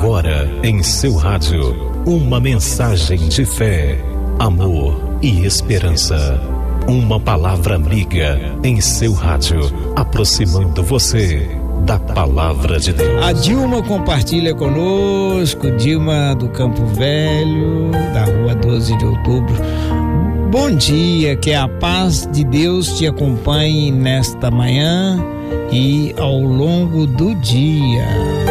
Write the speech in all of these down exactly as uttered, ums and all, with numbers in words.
Agora em seu rádio, uma mensagem de fé, amor e esperança. Uma palavra amiga em seu rádio, aproximando você da palavra de Deus. A Dilma compartilha conosco, Dilma do Campo Velho, da rua doze de outubro. Bom dia, que a paz de Deus te acompanhe nesta manhã e ao longo do dia.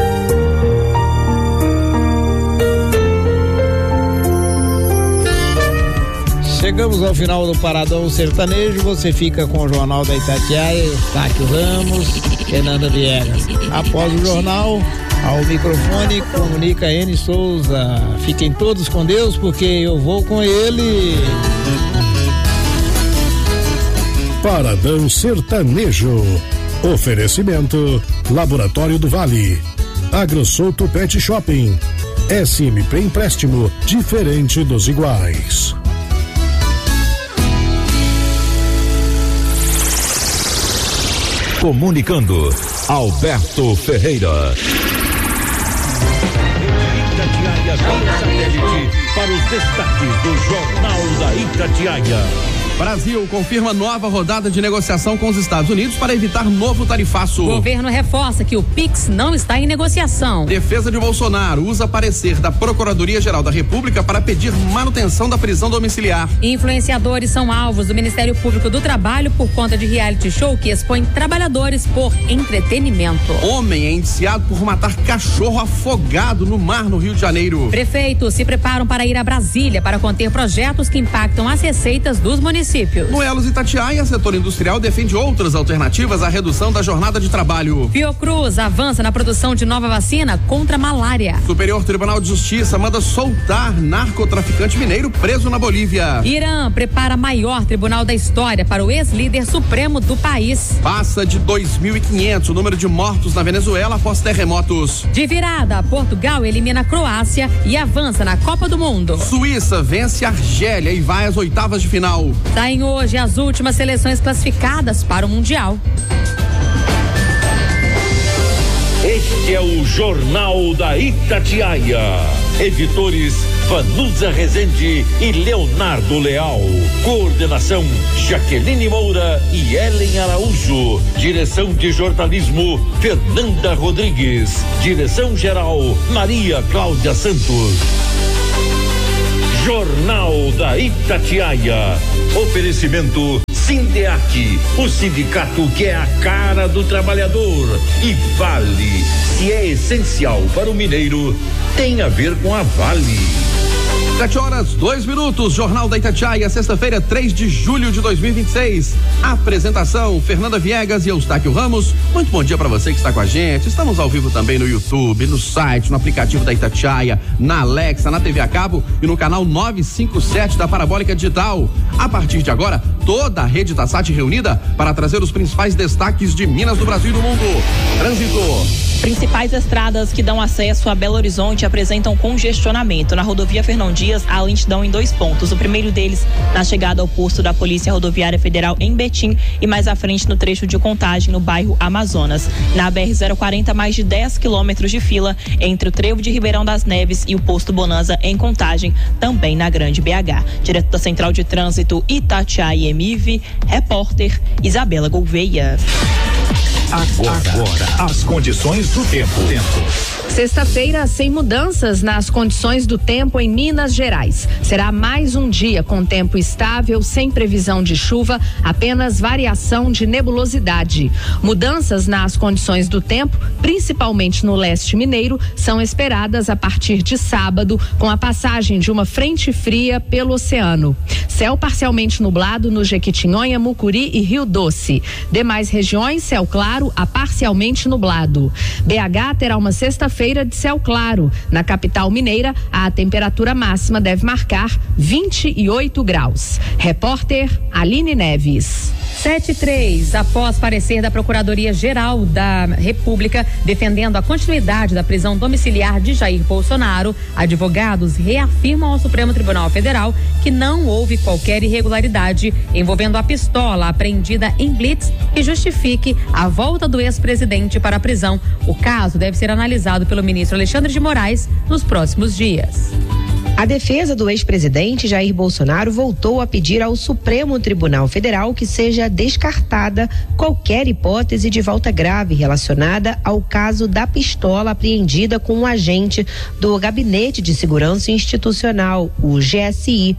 Chegamos ao final do Paradão Sertanejo. Você fica com o Jornal da Itatiaia, Eustáquio Ramos, Fernanda Viegas. Após o jornal, ao microfone comunica N. Souza. Fiquem todos com Deus, porque eu vou com ele. Paradão Sertanejo. Oferecimento Laboratório do Vale, AgroSouto Pet Shopping, S M P Empréstimo, diferente dos iguais. Comunicando, Alberto Ferreira. Itatiaia via satélite para os destaques do Jornal da Itatiaia. Brasil confirma nova rodada de negociação com os Estados Unidos para evitar novo tarifaço. Governo reforça que o Pix não está em negociação. Defesa de Bolsonaro usa parecer da Procuradoria-Geral da República para pedir manutenção da prisão domiciliar. Influenciadores são alvos do Ministério Público do Trabalho por conta de reality show que expõe trabalhadores por entretenimento. Homem é indiciado por matar cachorro afogado no mar no Rio de Janeiro. Prefeitos se preparam para ir a Brasília para conter projetos que impactam as receitas dos municípios. No Elos Itatiaia, setor industrial defende outras alternativas à redução da jornada de trabalho. Fiocruz avança na produção de nova vacina contra a malária. Superior Tribunal de Justiça manda soltar narcotraficante mineiro preso na Bolívia. Irã prepara maior tribunal da história para o ex-líder supremo do país. Passa de dois mil e quinhentos o número de mortos na Venezuela após terremotos. De virada, Portugal elimina a Croácia e avança na Copa do Mundo. Suíça vence a Argélia e vai às oitavas de final. Saem hoje as últimas seleções classificadas para o Mundial. Este é o Jornal da Itatiaia. Editores Vanusa Rezende e Leonardo Leal. Coordenação Jaqueline Moura e Ellen Araújo. Direção de jornalismo Fernanda Rodrigues. Direção geral Maria Cláudia Santos. Jornal da Itatiaia. Oferecimento Sindeac, o sindicato que é a cara do trabalhador. E Vale, se é essencial para o mineiro, tem a ver com a Vale. Sete horas, dois minutos, Jornal da Itatiaia, sexta-feira, três de julho de dois mil e vinte e seis. Apresentação, Fernanda Viegas e Eustáquio Ramos. Muito bom dia para você que está com a gente. Estamos ao vivo também no YouTube, no site, no aplicativo da Itatiaia, na Alexa, na T V a cabo e no canal novecentos e cinquenta e sete da Parabólica Digital. A partir de agora, toda a rede Tassat reunida para trazer os principais destaques de Minas, do Brasil e do mundo. Trânsito. Principais estradas que dão acesso a Belo Horizonte apresentam congestionamento. Na rodovia Fernão Dias, há lentidão em dois pontos. O primeiro deles na chegada ao posto da Polícia Rodoviária Federal em Betim e mais à frente no trecho de Contagem, no bairro Amazonas. Na B R zero quarenta, mais de dez quilômetros de fila entre o trevo de Ribeirão das Neves e o posto Bonanza em Contagem, também na Grande B H. Direto da Central de Trânsito Itatiaia e Emive, repórter Isabela Gouveia. Agora, Agora, as condições do tempo. tempo. Sexta-feira, sem mudanças nas condições do tempo em Minas Gerais. Será mais um dia com tempo estável, sem previsão de chuva, apenas variação de nebulosidade. Mudanças nas condições do tempo, principalmente no leste mineiro, são esperadas a partir de sábado, com a passagem de uma frente fria pelo oceano. Céu parcialmente nublado no Jequitinhonha, Mucuri e Rio Doce. Demais regiões, céu claro a parcialmente nublado. B H terá uma sexta-feira de céu claro. Na capital mineira, a temperatura máxima deve marcar vinte e oito graus. Repórter Aline Neves. sete e três, após parecer da Procuradoria-Geral da República defendendo a continuidade da prisão domiciliar de Jair Bolsonaro, advogados reafirmam ao Supremo Tribunal Federal que não houve qualquer irregularidade envolvendo a pistola apreendida em blitz que justifique a volta do ex-presidente para a prisão. O caso deve ser analisado pelo ministro Alexandre de Moraes nos próximos dias. A defesa do ex-presidente Jair Bolsonaro voltou a pedir ao Supremo Tribunal Federal que seja descartada qualquer hipótese de volta grave relacionada ao caso da pistola apreendida com um agente do Gabinete de Segurança Institucional, o G S I.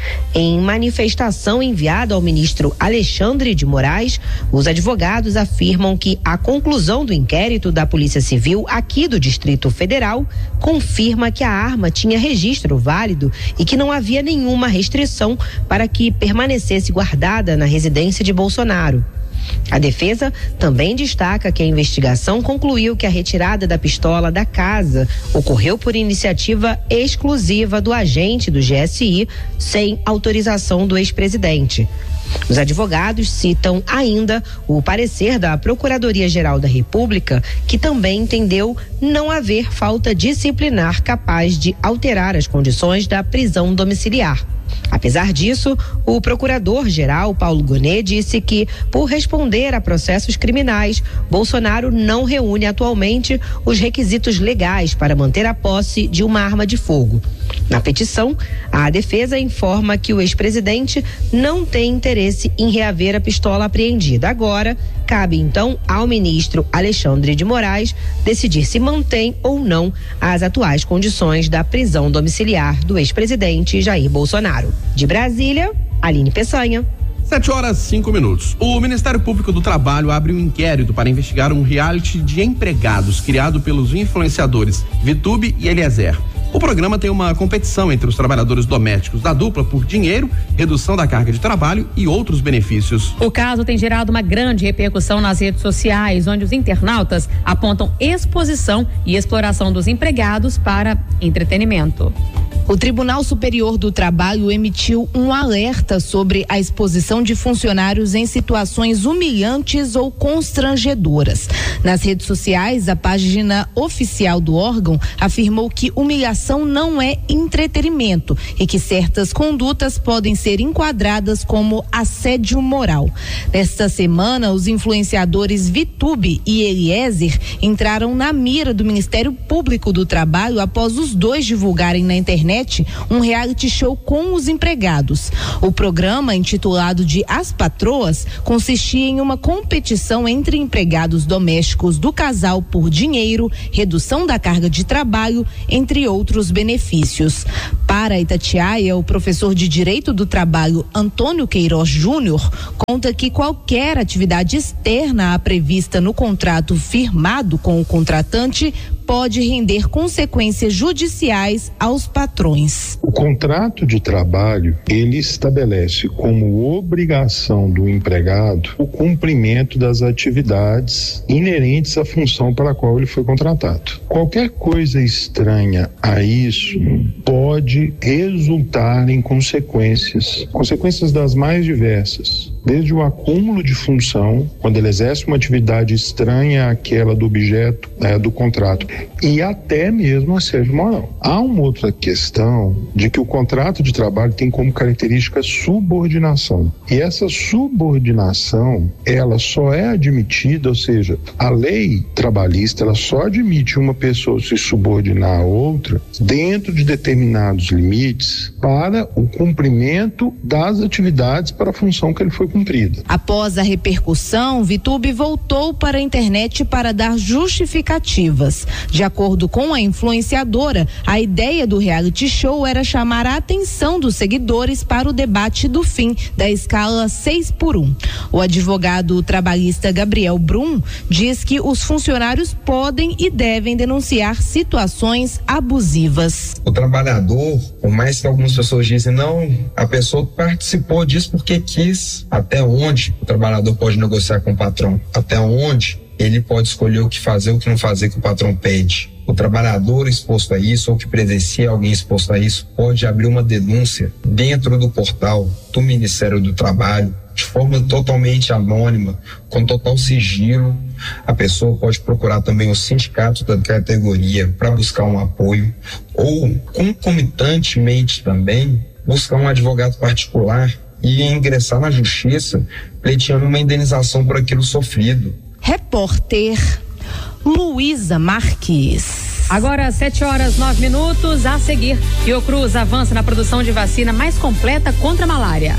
Em manifestação enviada ao ministro Alexandre de Moraes, os advogados afirmam que a conclusão do inquérito da Polícia Civil aqui do Distrito Federal confirma que a arma tinha registro válido e que não havia nenhuma restrição para que permanecesse guardada na residência de Bolsonaro. A defesa também destaca que a investigação concluiu que a retirada da pistola da casa ocorreu por iniciativa exclusiva do agente do G S I, sem autorização do ex-presidente. Os advogados citam ainda o parecer da Procuradoria-Geral da República, que também entendeu não haver falta disciplinar capaz de alterar as condições da prisão domiciliar. Apesar disso, o procurador-geral Paulo Gonet disse que, por responder a processos criminais, Bolsonaro não reúne atualmente os requisitos legais para manter a posse de uma arma de fogo. Na petição, a defesa informa que o ex-presidente não tem interesse em reaver a pistola apreendida. Agora, cabe então ao ministro Alexandre de Moraes decidir se mantém ou não as atuais condições da prisão domiciliar do ex-presidente Jair Bolsonaro. De Brasília, Aline Peçanha. Sete horas, cinco minutos. O Ministério Público do Trabalho abre um inquérito para investigar um reality de empregados criado pelos influenciadores VTube e Eliezer. O programa tem uma competição entre os trabalhadores domésticos da dupla por dinheiro, redução da carga de trabalho e outros benefícios. O caso tem gerado uma grande repercussão nas redes sociais, onde os internautas apontam exposição e exploração dos empregados para entretenimento. O Tribunal Superior do Trabalho emitiu um alerta sobre a exposição de funcionários em situações humilhantes ou constrangedoras. Nas redes sociais, a página oficial do órgão afirmou que humilhação não é entretenimento e que certas condutas podem ser enquadradas como assédio moral. Nesta semana, os influenciadores VTube e Eliezer entraram na mira do Ministério Público do Trabalho após os dois divulgarem na internet um reality show com os empregados. O programa, intitulado de As Patroas, consistia em uma competição entre empregados domésticos do casal por dinheiro, redução da carga de trabalho, entre outros benefícios. Para Itatiaia, o professor de Direito do Trabalho, Antônio Queiroz Júnior, conta que qualquer atividade externa à prevista no contrato firmado com o contratante pode render consequências judiciais aos patrões. O contrato de trabalho, ele estabelece como obrigação do empregado o cumprimento das atividades inerentes à função para a qual ele foi contratado. Qualquer coisa estranha a isso pode resultar em consequências, consequências das mais diversas. Desde o acúmulo de função, quando ele exerce uma atividade estranha àquela do objeto né, do contrato, e até mesmo assédio moral. Há uma outra questão de que o contrato de trabalho tem como característica subordinação. E essa subordinação, ela só é admitida, ou seja, a lei trabalhista, ela só admite uma pessoa se subordinar a outra dentro de determinados limites para o cumprimento das atividades para a função que ele foi cumprida. Após a repercussão, VTube voltou para a internet para dar justificativas. De acordo com a influenciadora, a ideia do reality show era chamar a atenção dos seguidores para o debate do fim da escala seis por um. O advogado trabalhista Gabriel Brum diz que os funcionários podem e devem denunciar situações abusivas. O trabalhador, por mais que algumas pessoas dizem, não, a pessoa participou disso porque quis. Até onde o trabalhador pode negociar com o patrão? Até onde ele pode escolher o que fazer, o que não fazer que o patrão pede? O trabalhador exposto a isso ou que presencia alguém exposto a isso pode abrir uma denúncia dentro do portal do Ministério do Trabalho, de forma totalmente anônima, com total sigilo. A pessoa pode procurar também o sindicato da categoria para buscar um apoio, ou concomitantemente também buscar um advogado particular e ingressar na justiça pleiteando uma indenização por aquilo sofrido. Repórter Luísa Marques. Agora, sete horas, nove minutos. A seguir, Fiocruz avança na produção de vacina mais completa contra a malária.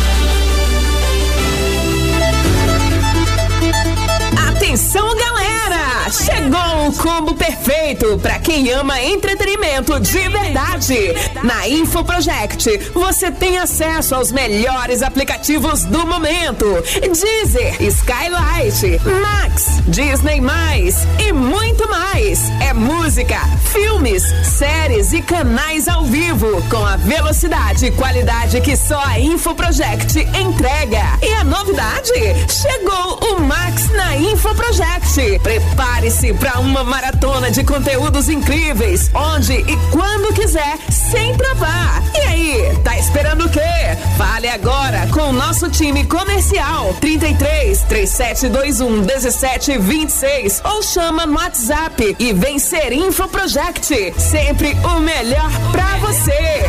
Atenção, galera! Chegou o combo perfeito para quem ama entretenimento de verdade. Na InfoProject, você tem acesso aos melhores aplicativos do momento: Deezer, Skylight, Max, Disney mais e muito mais. É música, filmes, séries e canais ao vivo com a velocidade e qualidade que só a InfoProject entrega. E a novidade? Chegou o Max na InfoProject. Prepare-se para uma maratona de conteúdos incríveis, onde e quando quiser, sem travar. E aí, tá esperando o quê? Fale agora com o nosso time comercial trinta e três, trinta e sete vinte e um, dezessete vinte e seis ou chama no WhatsApp e vem ser InfoProject. Sempre o melhor pra você.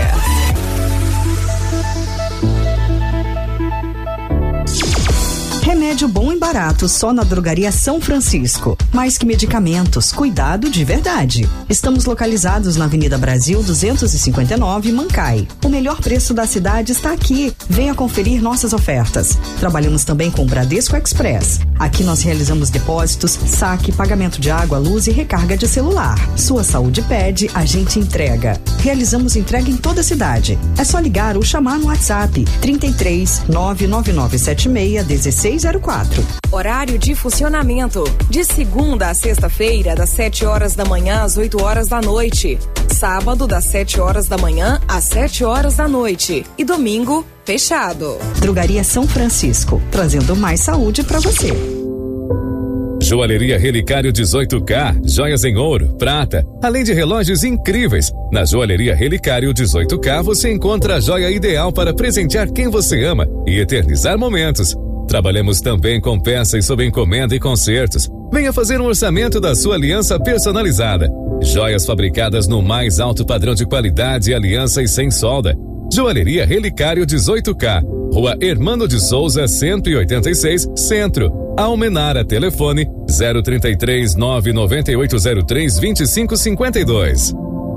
Remédio bom e barato só na Drogaria São Francisco. Mais que medicamentos, cuidado de verdade. Estamos localizados na Avenida Brasil duzentos e cinquenta e nove, Mancai. O melhor preço da cidade está aqui. Venha conferir nossas ofertas. Trabalhamos também com o Bradesco Express. Aqui nós realizamos depósitos, saque, pagamento de água, luz e recarga de celular. Sua saúde pede, a gente entrega. Realizamos entrega em toda a cidade. É só ligar ou chamar no WhatsApp trinta e três, nove nove nove sete seis, dezesseis zero quatro. Horário de funcionamento: de segunda a sexta-feira, das sete horas da manhã às oito horas da noite. Sábado, das sete horas da manhã às sete horas da noite. E domingo, fechado. Drogaria São Francisco, trazendo mais saúde para você. Joalheria Relicário dezoito K, joias em ouro, prata, além de relógios incríveis. Na Joalheria Relicário dezoito K você encontra a joia ideal para presentear quem você ama e eternizar momentos. Trabalhamos também com peças sob encomenda e concertos. Venha fazer um orçamento da sua aliança personalizada. Joias fabricadas no mais alto padrão de qualidade, aliança e sem solda. Joalheria Relicário dezoito K, Rua Hermano de Souza, cento e oitenta e seis, Centro. Almenara, telefone zero trinta e três, nove nove oito zero três, vinte e cinco cinquenta e dois.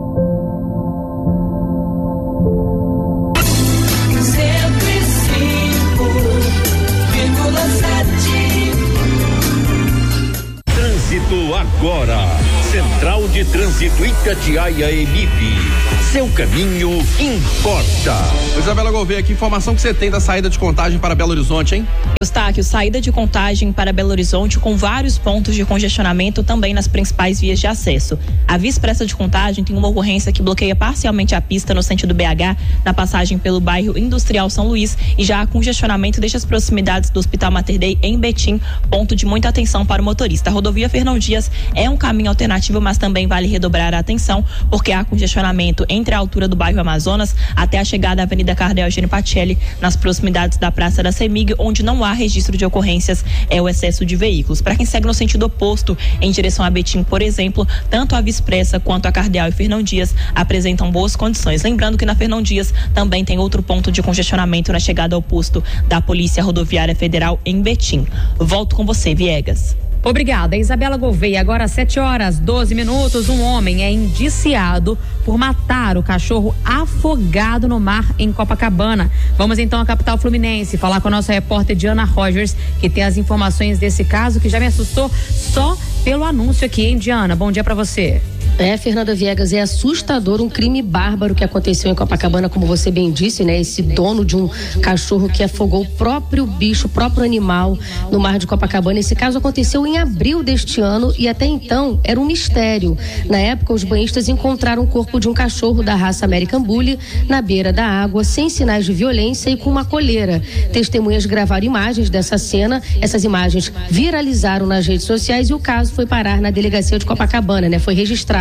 Trânsito agora. Central de Trânsito Itatiaia e M I P. Seu caminho importa. Isabela Gouveia, que informação que você tem da saída de Contagem para Belo Horizonte, hein? Eustáquio, saída de Contagem para Belo Horizonte com vários pontos de congestionamento também nas principais vias de acesso. A Via Expressa de Contagem tem uma ocorrência que bloqueia parcialmente a pista no sentido B H, na passagem pelo bairro Industrial São Luís, e já há congestionamento desde as proximidades do Hospital Mater Dei em Betim, ponto de muita atenção para o motorista. A rodovia Fernão Dias é um caminho alternativo, mas também vale redobrar a atenção, porque há congestionamento entre a altura do bairro Amazonas até a chegada à Avenida Cardeal Eugênio Pacelli, nas proximidades da Praça da CEMIG, onde não há registro de ocorrências, é o excesso de veículos. Para quem segue no sentido oposto, em direção a Betim, por exemplo, tanto a Via Expressa quanto a Cardeal e Fernão Dias apresentam boas condições. Lembrando que na Fernão Dias também tem outro ponto de congestionamento na chegada ao posto da Polícia Rodoviária Federal em Betim. Volto com você, Viegas. Obrigada, Isabela Gouveia. Agora às sete horas, doze minutos, um homem é indiciado por matar o cachorro afogado no mar em Copacabana. Vamos então à capital fluminense falar com a nossa repórter Diana Rogers, que tem as informações desse caso que já me assustou só pelo anúncio aqui, hein, Diana? Bom dia pra você. É, Fernanda Viegas, é assustador, um crime bárbaro que aconteceu em Copacabana, como você bem disse, né? Esse dono de um cachorro que afogou o próprio bicho, o próprio animal no mar de Copacabana. Esse caso aconteceu em abril deste ano e até então era um mistério. Na época, os banhistas encontraram o corpo de um cachorro da raça American Bully na beira da água, sem sinais de violência e com uma coleira. Testemunhas gravaram imagens dessa cena, essas imagens viralizaram nas redes sociais e o caso foi parar na delegacia de Copacabana, né? Foi registrado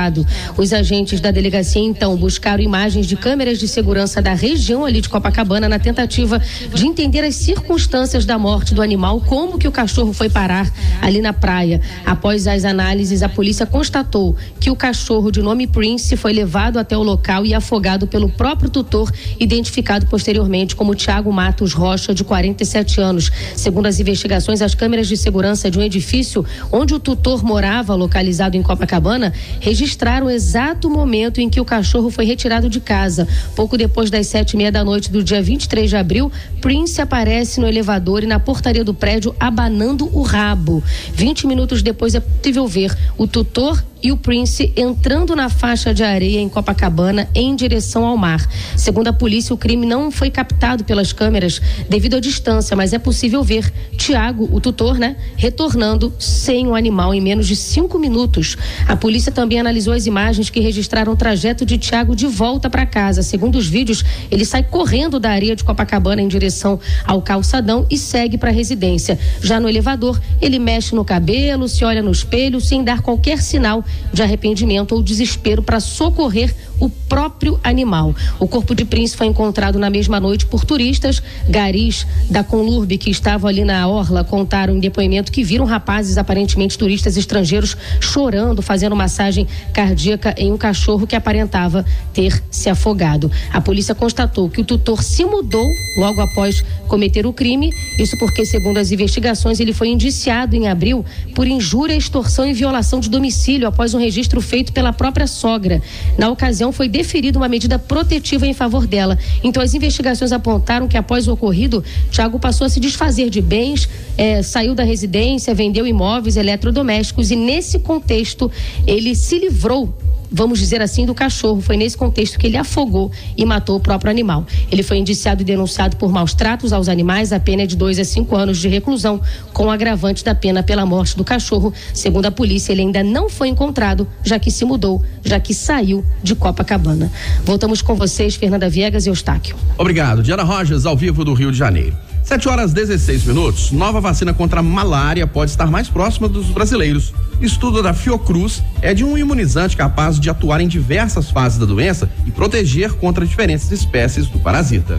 estado. Os agentes da delegacia então buscaram imagens de câmeras de segurança da região ali de Copacabana na tentativa de entender as circunstâncias da morte do animal, como que o cachorro foi parar ali na praia. Após as análises, a polícia constatou que o cachorro de nome Prince foi levado até o local e afogado pelo próprio tutor, identificado posteriormente como Thiago Matos Rocha, de quarenta e sete anos. Segundo as investigações, as câmeras de segurança de um edifício onde o tutor morava, localizado em Copacabana, registraram o exato momento em que o cachorro foi retirado de casa. Pouco depois das sete e meia da noite do dia vinte e três de abril, Prince aparece no elevador e na portaria do prédio abanando o rabo. vinte minutos depois é possível ver o tutor e o Prince entrando na faixa de areia em Copacabana em direção ao mar. Segundo a polícia, o crime não foi captado pelas câmeras devido à distância, mas é possível ver Tiago, o tutor, né, retornando sem o animal em menos de cinco minutos. A polícia também analisou as imagens que registraram o trajeto de Tiago de volta para casa. Segundo os vídeos, ele sai correndo da areia de Copacabana em direção ao calçadão e segue para a residência. Já no elevador, ele mexe no cabelo, se olha no espelho sem dar qualquer sinal de arrependimento ou desespero para socorrer o próprio animal. O corpo de Prince foi encontrado na mesma noite por turistas. Garis da Conlurb, que estavam ali na orla, contaram em depoimento que viram rapazes, aparentemente turistas estrangeiros, chorando, fazendo massagem cardíaca em um cachorro que aparentava ter se afogado. A polícia constatou que o tutor se mudou logo após cometer o crime. Isso porque, segundo as investigações, ele foi indiciado em abril por injúria, extorsão e violação de domicílio após um registro feito pela própria sogra. Na ocasião, foi deferida uma medida protetiva em favor dela. Então, as investigações apontaram que, após o ocorrido, Thiago passou a se desfazer de bens, eh, saiu da residência, vendeu imóveis eletrodomésticos e, nesse contexto, ele se livrou, vamos dizer assim, do cachorro. Foi nesse contexto que ele afogou e matou o próprio animal. Ele foi indiciado e denunciado por maus tratos aos animais. A pena é de dois a cinco anos de reclusão, com o agravante da pena pela morte do cachorro. Segundo a polícia, ele ainda não foi encontrado, já que se mudou, já que saiu de Copacabana. Voltamos com vocês, Fernanda Viegas e Eustáquio. Obrigado. Diana Rojas, ao vivo do Rio de Janeiro. sete horas dezesseis minutos. Nova vacina contra a malária pode estar mais próxima dos brasileiros. Estudo da Fiocruz é de um imunizante capaz de atuar em diversas fases da doença e proteger contra diferentes espécies do parasita.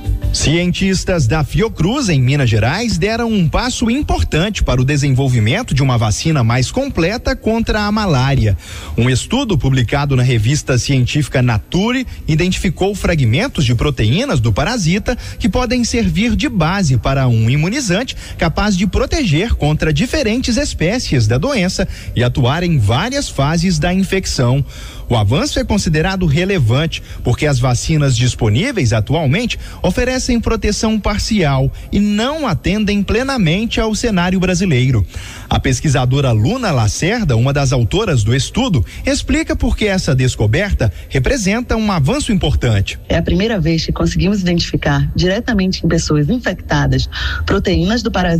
Cientistas da Fiocruz, em Minas Gerais, deram um passo importante para o desenvolvimento de uma vacina mais completa contra a malária. Um estudo publicado na revista científica Nature identificou fragmentos de proteínas do parasita que podem servir de base para um imunizante capaz de proteger contra diferentes espécies da doença e atuar em várias fases da infecção. O avanço é considerado relevante porque as vacinas disponíveis atualmente oferecem proteção parcial e não atendem plenamente ao cenário brasileiro. A pesquisadora Luna Lacerda, uma das autoras do estudo, explica por que essa descoberta representa um avanço importante. É a primeira vez que conseguimos identificar diretamente em pessoas infectadas proteínas do parasita